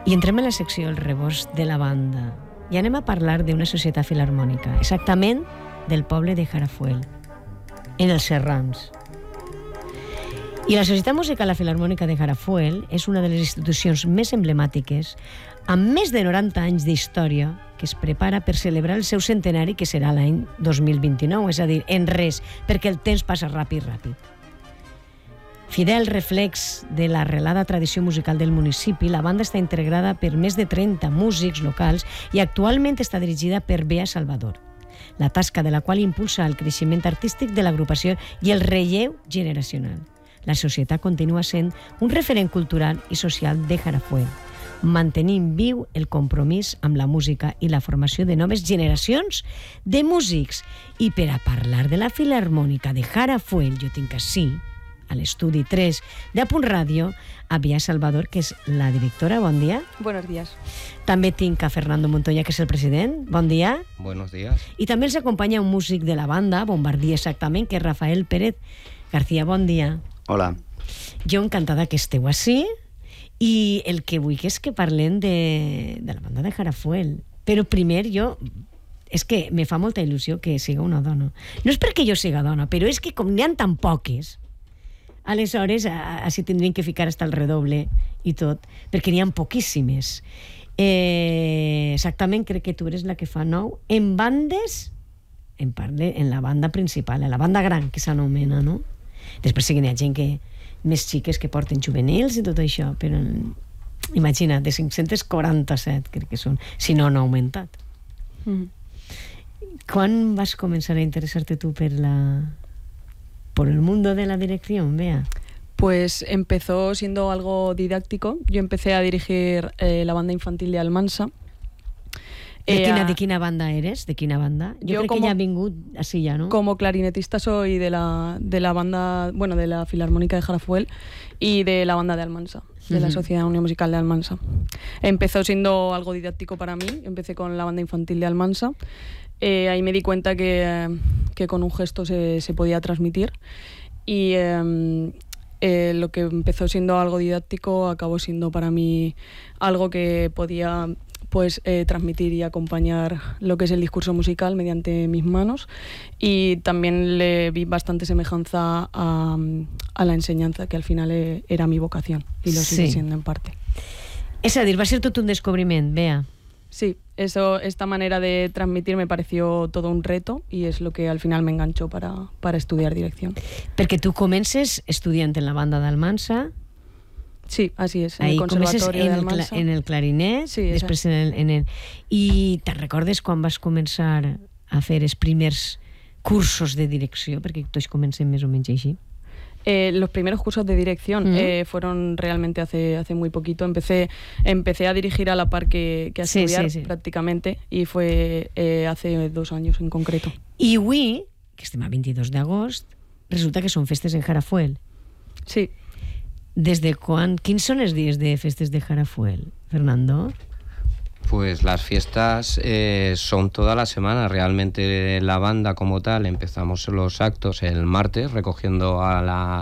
I entrem a la secció El rebost de la banda i anem a parlar d'una societat filharmònica, exactament del poble de Jarafuel, en els Serrans. I la Societat Musical Filharmònica de Jarafuel és una de les institucions més emblemàtiques, amb més de 90 anys d'història, que es prepara per celebrar el seu centenari, que serà l'any 2029, és a dir, en res, perquè el temps passa ràpid. Fidel reflex de l'arrelada tradició musical del municipi, la banda està integrada per més de 30 músics locals i actualment està dirigida per Bea Salvador, la tasca de la qual impulsa el creixement artístic de l'agrupació i el relleu generacional. La societat continua sent un referent cultural i social de Jarafuel, mantenint viu el compromís amb la música i la formació de noves generacions de músics. I per a parlar de la Filharmònica de Jarafuel, jo tinc així, a l'estudi 3 de Apunt Ràdio, a Bea Salvador, que és la directora. Bon dia. Buenos días. També tinc a Fernando Montoya, que és el president. Bon dia. Buenos días. I també els acompanya un músic de la banda, Bombardier exactament, que és Rafael Pérez García. Bon dia. Hola. Jo encantada que esteu així i el que vull és que parlem de la banda de Jarafuel. Però primer és que me fa molta il·lusió que siga una dona. No és perquè jo siga dona, però és que com n'hi ha tan poques, aleshores així tindrien que ficar hasta el redoble i tot, perquè n'hi ha poquíssimes. Exactament, crec que tu eres la que fa 9 en bandes, en la banda principal, en la banda gran, que s'anomena, no? Després sí que n'hi ha gent més xiques que porten juvenils i tot això, però imagina't, de 547 crec que són, si no han augmentat. Quan vas començar a interessar-te tu por el mundo de la dirección, Bea? Pues empezó siendo algo didáctico. Yo empecé a dirigir la banda infantil de Almansa. ¿De quina banda eres? ¿De quina banda? Yo creo que ya ha vingut así ya, ¿no? Como clarinetista soy de la banda, bueno, de la Filarmónica de Jarafuel y de la banda de Almansa, de la Sociedad Unión Musical de Almansa. Empezó siendo algo didáctico para mí. Empecé con la banda infantil de Almansa. Ahí me di cuenta que con un gesto se podía transmitir y lo que empezó siendo algo didáctico acabó siendo para mí algo que podía transmitir y acompañar lo que es el discurso musical mediante mis manos, y también le vi bastante semejanza a la enseñanza, que al final era mi vocación y lo sigue siendo en parte. És a dir, va ser tot un descobriment, Bea. Sí, esta manera de transmitir me pareció todo un reto y es lo que al final me enganchó para estudiar dirección. Perquè tu comences estudiant en la banda d'Almansa. Sí, así es, en el conservatorio de Almansa. En el clarinet, sí, després en el... I te'n recordes quan vas començar a fer els primers cursos de direcció? Perquè tots comencem més o menys així. Los primeros cursos de dirección fueron realmente hace muy poquito. Empecé a dirigir a la par que a estudiar prácticamente, y fue hace 2 años en concreto. I avui, que estem a 22 d'agost, resulta que són festes en Jarafuel. Sí. ¿Desde cuándo? ¿Quiénes son los días de festes de Jarafuel, Fernando? Pues las fiestas son toda la semana. Realmente la banda como tal empezamos los actos el martes recogiendo a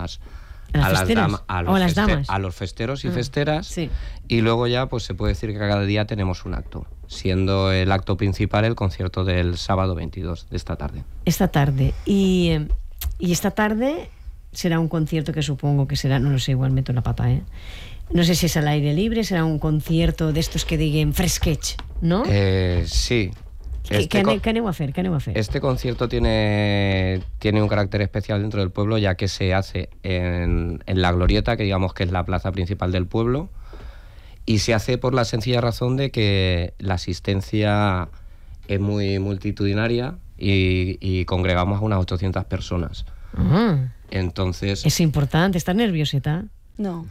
los festeros y festeras, sí. Y luego ya pues se puede decir que cada día tenemos un acto, siendo el acto principal el concierto del sábado 22 de esta tarde. Esta tarde. Y esta tarde será un concierto que supongo que será, no lo sé, igual meto la pata, no sé si es al aire libre, será un concierto de estos que diguen fresquech, ¿no? Sí. ¿Qué aneu a fer? Este concierto tiene un carácter especial dentro del pueblo, ya que se hace en la Glorieta, que digamos que es la plaza principal del pueblo, y se hace por la sencilla razón de que la asistencia es muy multitudinaria y congregamos a unas 800 personas. Entonces... Es importante, ¿estás nerviosita? No.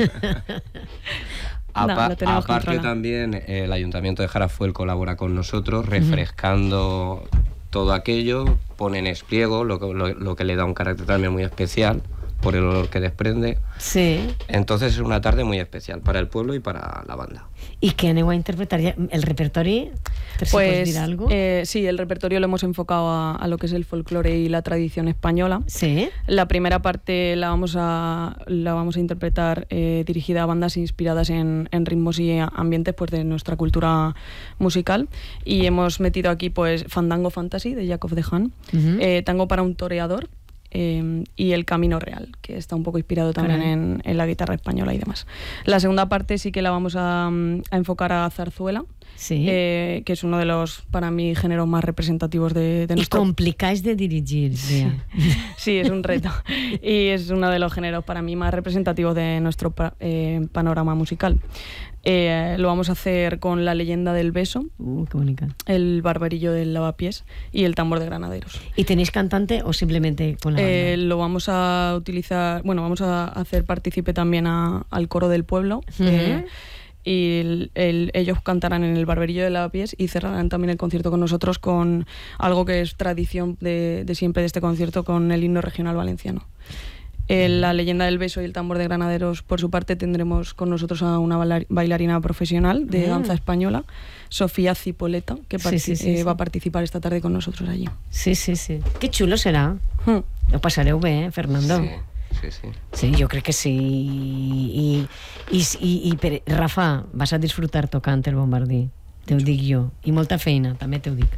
Aparte también el Ayuntamiento de Jarafuel colabora con nosotros refrescando todo aquello, pone en espliego, lo que le da un carácter también muy especial, por el olor que desprende. Sí. Entonces es una tarde muy especial para el pueblo y para la banda. ¿Y qué aneu a interpretar? ¿El repertorio? ¿Te puedes Pues decir algo? sí, el repertorio lo hemos enfocado a lo que es el folclore y la tradición española. Sí. La primera parte la vamos a interpretar dirigida a bandas inspiradas en ritmos y ambientes pues, de nuestra cultura musical. Y hemos metido aquí pues Fandango Fantasy de Jacob de Haan, Tango para un toreador, y El Camino Real, que está un poco inspirado también en la guitarra española y demás. La segunda parte sí que la vamos a enfocar a zarzuela, Sí. que es uno de los, para mí, géneros más representativos de Y nuestro... complicáis de dirigir, Bea. Sí, es un reto. Y es uno de los géneros para mí más representativos de nuestro panorama musical. Lo vamos a hacer con La Leyenda del Beso, Qué bonita. El Barberillo del Lavapiés y El Tambor de Granaderos. ¿Y tenéis cantante o simplemente con la banda? Lo vamos a utilizar, bueno, vamos a hacer partícipe también al coro del pueblo. Y ellos cantarán en el Barberillo de Lavapiés y cerrarán también el concierto con nosotros con algo que es tradición de siempre de este concierto, con el himno regional valenciano. La Leyenda del Beso y El Tambor de Granaderos, por su parte, tendremos con nosotros a una bailarina profesional de danza española, Sofía Cipoleta, que va a participar esta tarde con nosotros allí. Sí. Qué chulo serà. Ho passareu bé, Fernando? Sí. Sí, jo crec que sí. Rafa, vas a disfrutar tocant el bombardí, te ho dic jo. I molta feina, també te ho dic.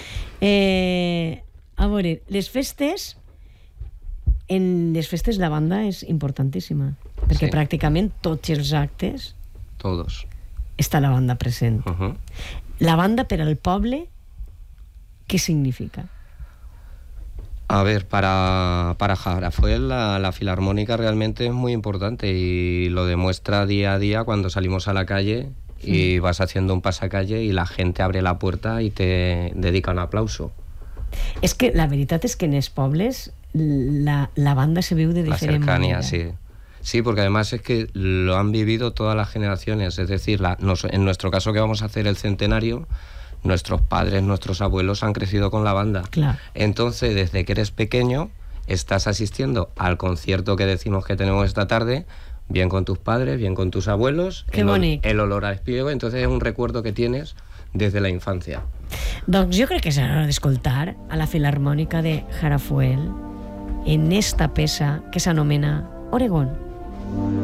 A veure, les festes... En les festes la banda és importantíssima, perquè pràcticament tots els actes està la banda present. La banda per al poble, ¿qué significa? A ver, para Jarafuel la filarmónica realmente es muy importante y lo demuestra día a día cuando salimos a la calle y vas haciendo un pasacalle y la gente abre la puerta y te dedica un aplauso. És que la veritat és que en els pobles la banda se viu de diferent manera. La cercanía, sí, porque además es que lo han vivido todas las generaciones, es decir, en nuestro caso que vamos a hacer el centenario, nuestros padres, nuestros abuelos han crecido con la banda. Claro. Entonces, desde que eres pequeño, estás asistiendo al concierto que decimos que tenemos esta tarde, bien con tus padres, bien con tus abuelos, el olor a espiego, entonces es un recuerdo que tienes desde la infancia. Doncs jo crec que serà hora d'escoltar a la Filarmònica de Jarafuel en esta peça que s'anomena Oregón.